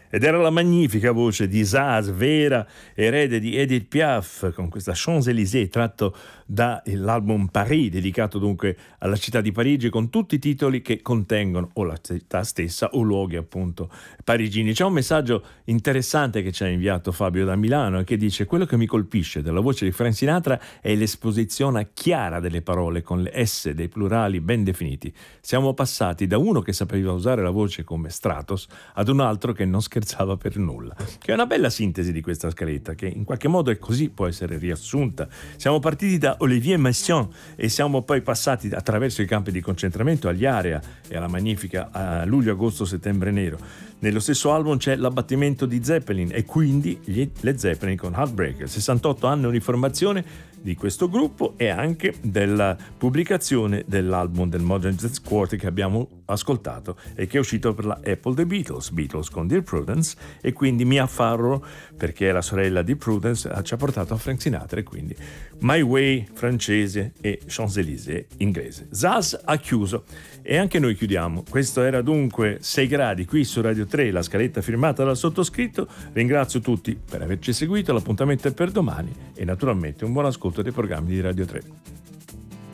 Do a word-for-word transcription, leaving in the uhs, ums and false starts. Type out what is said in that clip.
Ed era la magnifica voce di Zaz, vera erede di Edith Piaf, con questa Champs-Élysées tratto dall'album Paris, dedicato dunque alla città di Parigi, con tutti i titoli che contengono o la città stessa o luoghi appunto parigini. C'è un messaggio interessante che ci ha inviato Fabio da Milano e che dice: quello che mi colpisce della voce di Frank Sinatra è l'esposizione chiara delle parole con le S dei plurali ben definiti. Siamo passati da uno che sapeva usare la voce come Stratos ad un altro che non scherzava per nulla, che è una bella sintesi di questa scaletta che in qualche modo è così, può essere riassunta. Siamo partiti da Olivier Messiaen e siamo poi passati attraverso i campi di concentramento agli Area e alla magnifica a luglio, agosto, settembre nero. Nello stesso album c'è l'abbattimento di Zeppelin e quindi gli, le Zeppelin con Heartbreaker, sessantotto anni di formazione di questo gruppo e anche della pubblicazione dell'album del Modern Jazz Quartet che abbiamo ascoltato e che è uscito per la Apple The Beatles, Beatles con Dear Prudence, e quindi Mia Farrow, perché è la sorella di Prudence, ci ha portato a Frank Sinatra e quindi My Way francese e Champs-Élysées inglese. Zaz ha chiuso e anche noi chiudiamo. Questo era dunque sei gradi qui su Radio tre, la scaletta firmata dal sottoscritto. Ringrazio tutti per averci seguito, l'appuntamento è per domani e naturalmente un buon ascolto dei programmi di Radio tre.